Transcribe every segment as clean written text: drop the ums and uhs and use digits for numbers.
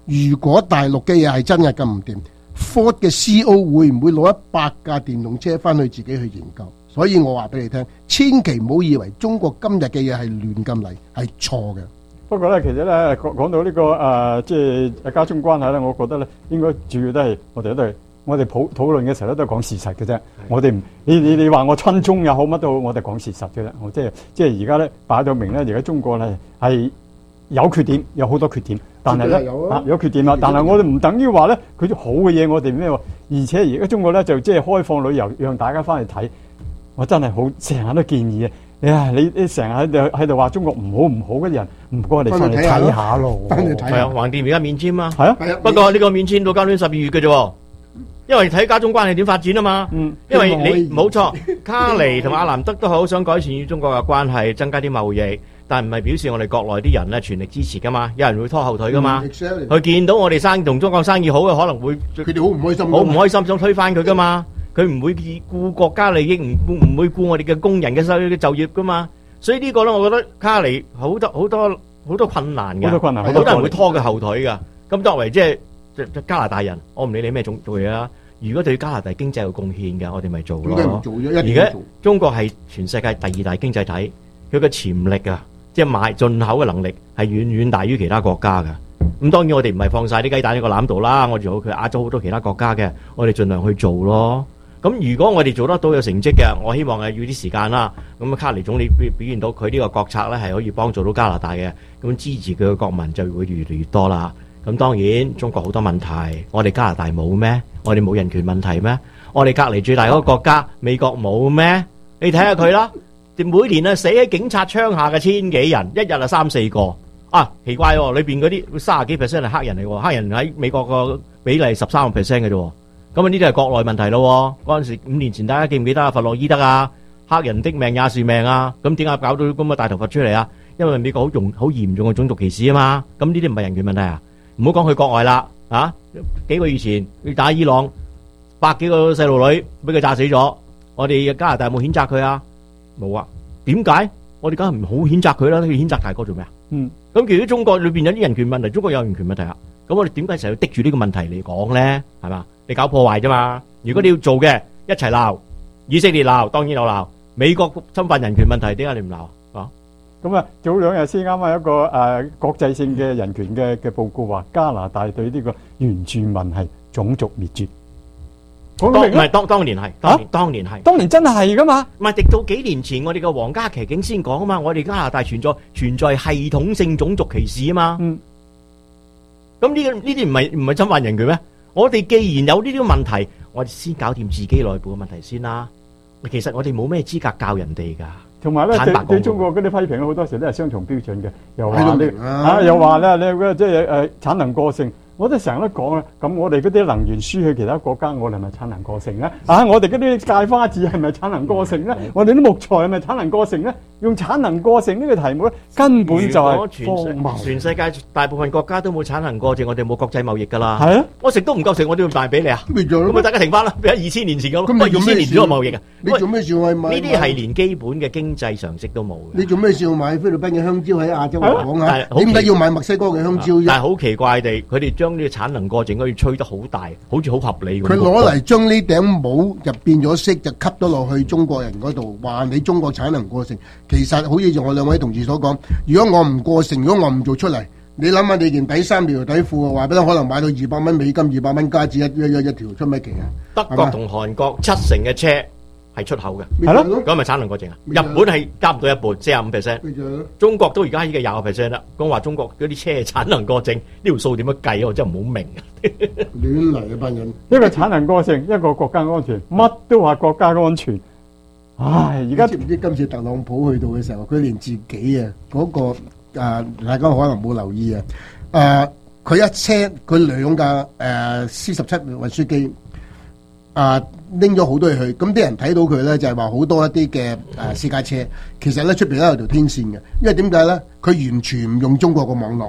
如果大陸嘅嘢係真係咁唔掂，Ford 嘅 CEO 會唔會攞100架電動車翻去自己去研究？所以我話俾你聽，千祈唔好以為中國今日嘅嘢係亂咁嚟，係錯嘅。 不過咧，其實咧講到呢個即係家中關係咧，我覺得咧應該主要都係我哋討論嘅時候咧都係講事實嘅啫。我哋唔你話我親中又好乜都好，我哋講事實嘅啫。我即係而家咧擺到明咧，而家中國咧係有缺點，有好多缺點，但係咧有缺點啦。但係我哋唔等於話咧佢啲好嘅嘢我哋咩喎？而且而家中國咧就即係開放旅遊，讓大家翻去睇。我真係好成日都建議啊！你成日喺度話中國唔好嘅人，唔該你翻嚟睇下咯。 係啊，橫掂而家免簽嘛。 係啊， 不過呢個免簽到今年12月嘅啫，因為睇家中關係點發展啊嘛。因為你冇錯，卡尼同阿南德都好想改善與中國嘅關係，增加啲貿易，但唔係表示我哋國內啲人咧全力支持噶嘛，有人會拖後腿噶嘛。佢見到我哋同中國生意好嘅，可能會佢哋好唔開心， 好唔開心想推翻佢噶嘛。佢唔會顧國家利益，唔會顧我哋嘅工人嘅就業噶嘛，所以呢個咧，我覺得卡尼好多困難嘅，好多人會拖佢後腿噶。咁作為即係加拿大人，我唔理你咩種做嘢啦。如果對加拿大經濟有貢獻嘅，我哋咪做咯。而家中國係全世界第2大經濟體，佢嘅潛力啊，即係買進口嘅能力係遠遠大於其他國家嘅。咁當然我哋唔係放晒啲雞蛋喺個籃度啦，我哋做佢亞洲好多其他國家嘅，我哋盡量去做咯。咁如果我哋做得到有成績嘅，我希望係要啲時間啦。咁卡尼總理表現到佢呢個國策咧係可以幫助到加拿大嘅，咁支持佢嘅國民就會越嚟越多啦。咁當然中國好多問題，我哋加拿大冇咩？我哋冇人權問題咩？我哋隔離最大嗰個國家美國冇咩？你睇下佢啦，每年啊死喺警察槍下嘅千幾人，一日啊3-4個。啊奇怪喎，裏邊嗰啲30幾% 係黑人嚟喎，黑人喺美國個比例13%嘅啫。咁呢啲係國內問題咯。嗰陣時5年前大家記唔記得啊？弗洛伊德啊，黑人的命也是命啊。咁點解搞到咁嘅大頭佛出嚟啊？因為美國好嚴重嘅種族歧視啊嘛。咁呢啲唔係人權問題啊？唔好講去國外啦。幾個月前去打伊朗，100幾個細路女俾佢炸死咗。我哋加拿大有冇譴責佢啊？冇啊。點解？我哋梗係唔好譴責佢啦。佢譴責大哥做咩啊？咁其實中國裏邊有啲人權問題，中國有人權問題啊。咁我哋點解成日要滴住呢個問題嚟講咧？係嘛？你搞破壞啫嘛！如果你要做嘅，一齊鬧，以色列鬧，當然有鬧。美國侵犯人權問題，點解你唔鬧啊？ 咁啊，早2日先啱啱一個國際性嘅人權嘅報告話，加拿大對呢個原住民係種族滅絕。唔係當年係， 當年真係噶嘛？ 唔係，直到幾年前我哋嘅皇家騎警先講啊嘛，我哋加拿大存在系統性種族歧視啊嘛。咁呢啲唔係侵犯人權咩？我哋既然有呢啲問題，我哋先搞掂自己內部嘅問題先啦。其實我哋冇咩資格教人哋噶。 同埋咧，對中國嗰啲批評好多時都係雙重標準嘅，又話咧你即係產能過剩。我都成日都講啊，咁我哋嗰啲能源輸去其他國家，我哋係咪產能過剩咧？我哋嗰啲芥花籽係咪產能過剩咧？我哋啲木材係咪產能過剩咧？用產能過剩呢個題目咧，根本就係荒謬。 全世界大部分國家都冇產能過剩，我哋冇國際貿易噶啦。 係啊， 我食都唔夠食，我都要賣俾你啊！咁咪大家停翻啦，俾咗2000年前咁。咁2000年前都有貿易啊？ 你做咩事去買？ 呢啲係連基本嘅經濟常識都冇嘅。 你做咩事要買菲律賓嘅香蕉喺亞洲嚟講啊？點解要買墨西哥嘅香蕉啫？ 但係好奇怪地，佢哋將呢個產能過剩可以吹得好大，好似好合理咁。 佢攞嚟將呢頂帽就變咗色，就吸咗落去中國人嗰度，話你中國產能過剩。其實好似我2位同事所講，如果我唔過剩，如果我唔做出嚟，你諗下你件底衫條底褲，話俾你可能買到200蚊美金，200蚊加紙一條出咩奇啊？ 德國同韓國70%嘅車係出口嘅， 係咯， 咁咪產能過剩啊？日本係加唔到一半，45%。中國都而家已經20%啦。講話中國嗰啲車產能過剩，呢條數點樣計？我真係唔好明啊！ 亂嚟嘅班人， 一個產能過剩，一個國家安全，乜都話國家安全。唉，而家知唔知今次特朗普去到嘅時候，佢連自己啊嗰個大家可能冇留意啊，佢佢2架C-17運輸機拎咗好多嘢去，咁啲人睇到佢咧就係話好多一啲嘅私家車，其實咧出邊都有條天線嘅，因為點解咧？佢完全唔用中國個網絡啊！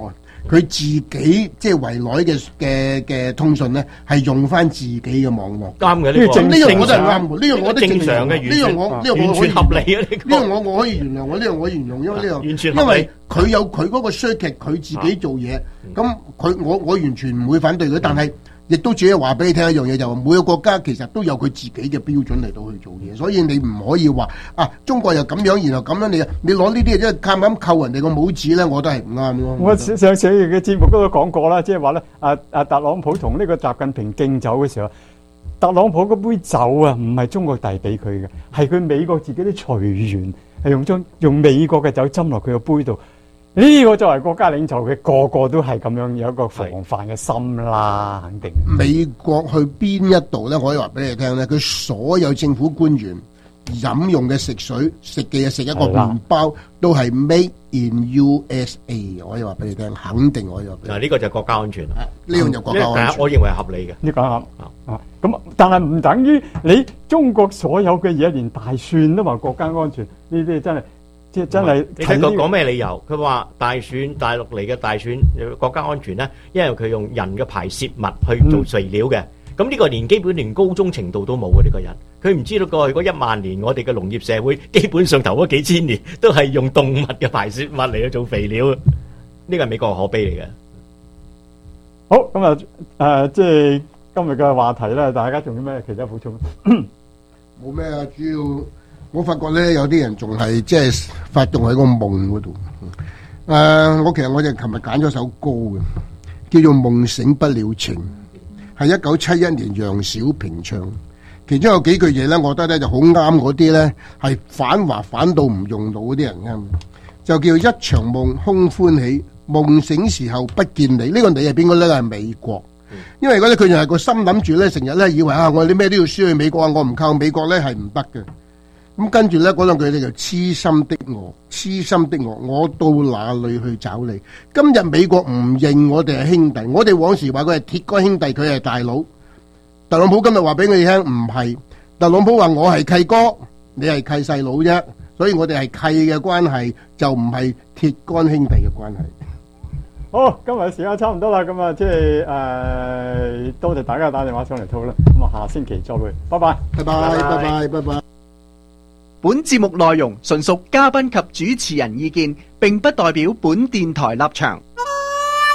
佢自己即係圍內嘅通訊咧，係用翻自己嘅網絡。 啱嘅呢樣我都係啱嘅，呢樣我都正常嘅， 呢樣完全合理啊！ 呢樣我可以原諒，呢樣我可以原諒，因為呢樣完全合理， 因為佢有佢嗰個 circuit，佢自己做嘢，咁我完全唔會反對佢，但係。亦都只係話俾你聽一樣嘢，就係每個國家其實都有佢自己嘅標準嚟到去做嘢，所以你唔可以話中國又咁樣，然後咁樣你攞呢啲嘢即係啱扣人哋個帽子咧，我都係唔啱咯。 我上次嘅節目嗰度講過啦，即係話咧，特朗普同呢個習近平敬酒嘅時候，特朗普嗰杯酒啊，唔係中國遞俾佢嘅，係佢美國自己啲隨員係用美國嘅酒斟落佢個杯度。呢個作為國家領袖嘅個個都係咁樣有一個防範嘅心啦，肯定。 美國去邊一度咧？我可以話俾你聽咧，佢所有政府官員飲用嘅食水、食嘅嘢、食一個麵包都係 made in USA。我可以話俾你聽，肯定我可以話俾你聽。 嗱，呢個就係國家安全啦。 呢樣就國家安全。 我認為係合理嘅。 呢個啱咁，但係唔等於你中國所有嘅嘢，連大選都話國家安全，呢啲真係。真係你睇佢講咩理由？佢話大陸嚟嘅大選國家安全咧，因為佢用人嘅排泄物去做肥料嘅。咁呢個基本連高中程度都冇嘅呢個人，佢唔知道過去嗰1萬年我哋嘅農業社會基本上頭嗰幾千年都係用動物嘅排泄物嚟去做肥料。呢個係美國可悲嚟嘅。 好，咁即係今日嘅話題咧，大家仲有咩其他補充？ 冇咩啊，主要。我發覺咧，有啲人仲係即係發動喺個夢嗰度。我其實我就琴日揀咗首歌嘅，叫做《夢醒不了情》，係1971年楊小萍唱。其中有幾句嘢咧，我覺得咧就好啱嗰啲咧係反華反到唔用腦嗰啲人啱。就叫一場夢空歡喜，夢醒時候不見你。呢個你係邊個咧？係美國。因為嗰啲佢就係個心諗住咧，成日咧以為我哋咩都要輸去美國啊，我唔靠美國咧係唔得嘅。咁跟住咧嗰兩句咧就痴心的我，痴心的我，我到哪裏去找你？今日美國唔認我哋係兄弟，我哋往時話佢係鐵桿兄弟，佢係大佬。特朗普今日話俾我哋聽唔係，特朗普話我係契哥，你係契細佬啫，所以我哋係契嘅關係，就唔係鐵桿兄弟嘅關係。 好，今日時間差唔多啦，咁啊即係多謝大家打電話上嚟討論，咁啊下星期再會，拜拜， 拜拜，拜拜，拜拜。 本節目內容純屬嘉賓及主持人意見，並不代表本電台立場。